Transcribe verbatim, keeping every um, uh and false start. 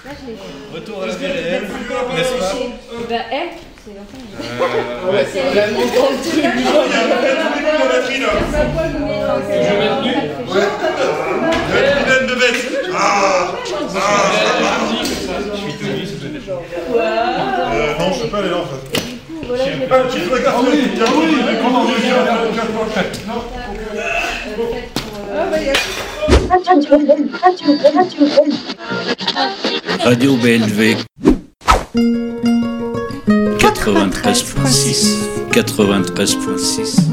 Là, je l'ai fait. Retour à la vie réelle, n'est-ce pas? Bah, elle, c'est l'enfant. Euh, ouais, c'est vraiment trop le truc. Je vais mettre nu. Ouais. Il y a une dizaine de bêtes. Ah. Je suis tenu, ça doit être. Euh, non, je sais pas aller là en fait. Voilà, je l'ai Ah, tu te regardes. Ah oui, ah oui, mais comment je viens à Radio B L V quatre-vingt-treize point six quatre-vingt-treize point six